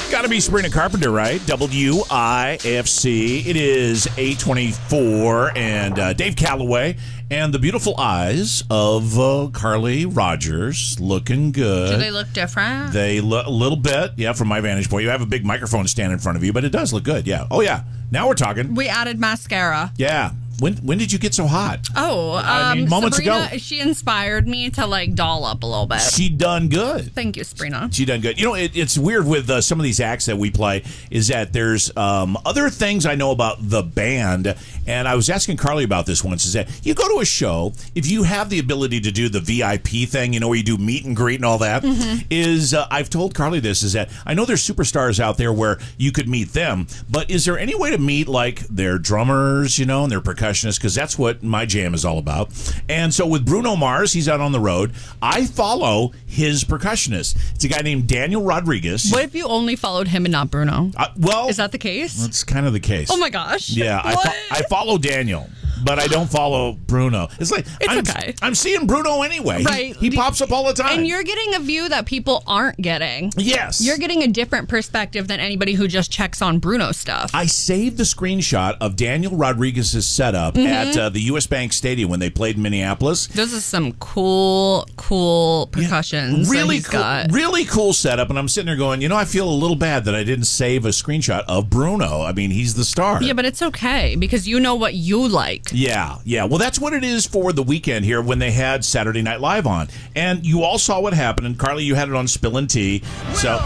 Got to be Sabrina Carpenter, right? WIFC. It is 8:24, and Dave Calloway and the beautiful eyes of Carly Rogers looking good. Do they look different? They look a little bit, yeah, from my vantage point. You have a big microphone stand in front of you, but it does look good, yeah. Oh, yeah. Now we're talking. We added mascara. Yeah. When did you get so hot? Oh, moments Sabrina, ago. she inspired me to doll up a little bit. She done good. Thank you, Sabrina. She done good. You know, it's weird with some of these acts that we play is that there's other things I know about the band, and I was asking Carly about this once, is that you go to a show, if you have the ability to do the VIP thing, where you do meet and greet and all that, is I've told Carly this, is that I know there's superstars out there where you could meet them, but is there any way to meet, their drummers, and their percussionists? Because that's what my jam is all about. And so with Bruno Mars, he's out on the road. I follow his percussionist. It's a guy named Daniel Rodriguez. What if you only followed him and not Bruno? Is that the case? That's kind of the case. Oh my gosh. Yeah, I follow Daniel, but I don't follow Bruno. It's okay. I'm seeing Bruno anyway. Right. He pops up all the time. And you're getting a view that people aren't getting. Yes. You're getting a different perspective than anybody who just checks on Bruno stuff. I saved the screenshot of Daniel Rodriguez's setup at the U.S. Bank Stadium when they played in Minneapolis. Those are some cool percussions. Yeah, really that he's cool, got. really cool setup. And I'm sitting there going, I feel a little bad that I didn't save a screenshot of Bruno. I mean, he's the star. Yeah, but it's okay because you know what you like. Yeah. Well, that's what it is for the weekend here when they had Saturday Night Live on. And you all saw what happened. And Carly, you had it on Spillin' Tea. So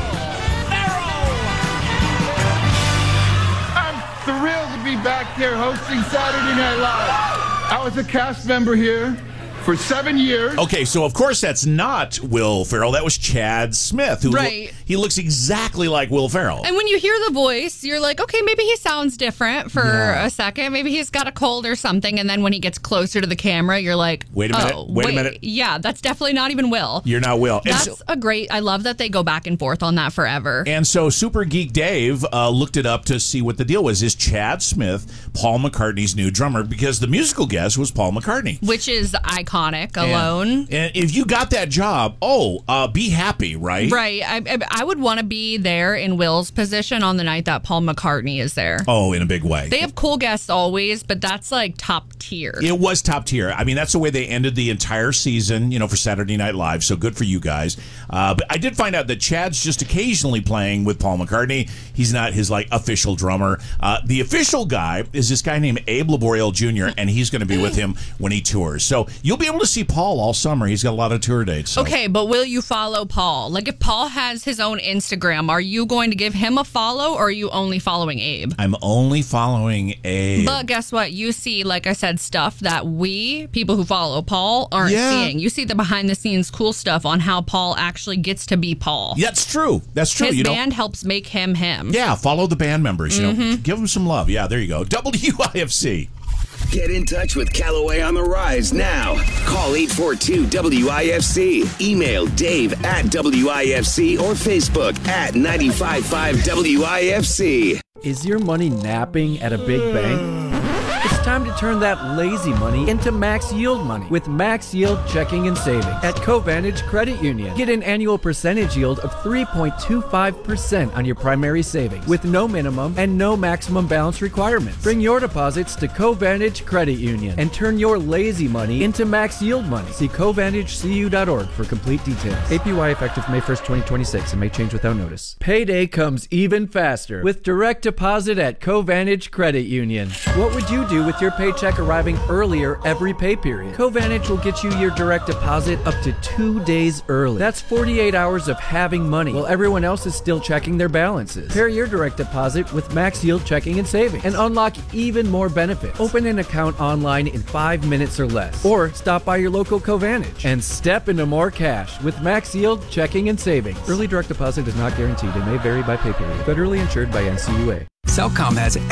I'm thrilled to be back there hosting Saturday Night Live. I was a cast member here for 7 years. Okay, so of course that's not Will Ferrell. That was Chad Smith. He looks exactly like Will Ferrell. And when you hear the voice, you're like, okay, maybe he sounds different for a second. Maybe he's got a cold or something. And then when he gets closer to the camera, you're like, wait a minute. Yeah, that's definitely not even Will. You're not Will. I love that they go back and forth on that forever. And so Super Geek Dave looked it up to see what the deal was. Is Chad Smith Paul McCartney's new drummer? Because the musical guest was Paul McCartney. Which is iconic alone. And if you got that job, be happy, right? Right. I would want to be there in Will's position on the night that Paul McCartney is there. Oh, in a big way. They have cool guests always, but that's top tier. It was top tier. I mean, that's the way they ended the entire season, for Saturday Night Live. So good for you guys. But I did find out that Chad's just occasionally playing with Paul McCartney. He's not his official drummer. The official guy is this guy named Abe Laboriel Jr., and he's going to be with him when he tours. So you'll be able to see Paul all summer. He's got a lot of tour dates. So. Okay, but will you follow Paul? If Paul has his own Instagram, are you going to give him a follow, or are you only following Abe? I'm only following Abe. But guess what? You see, like I said, stuff that people who follow Paul, aren't seeing. You see the behind-the-scenes cool stuff on how Paul actually gets to be Paul. Yeah, that's true. That's true. His band helps make him him. Yeah, follow the band members. Give them some love. Yeah, there you go. WIFC. Get in touch with Calloway on the Rise now. Call 842-WIFC. Email Dave at WIFC or Facebook at 955 WIFC. Is your money napping at a big bank? It's time to turn that lazy money into max yield money with Max Yield Checking and Savings at Covantage Credit Union. Get an annual percentage yield of 3.25% on your primary savings with no minimum and no maximum balance requirements. Bring your deposits to Covantage Credit Union and turn your lazy money into max yield money. See CovantageCU.org for complete details. APY effective May 1st, 2026 and may change without notice. Payday comes even faster with direct deposit at Covantage Credit Union. What would you do with your paycheck arriving earlier every pay period? Covantage will get you your direct deposit up to 2 days early. That's 48 hours of having money while everyone else is still checking their balances. Pair your direct deposit with Max Yield Checking and Savings and unlock even more benefits. Open an account online in 5 minutes or less, or stop by your local Covantage and step into more cash with Max Yield Checking and Savings. Early direct deposit is not guaranteed and may vary by pay period. Federally insured by NCUA. Cellcom has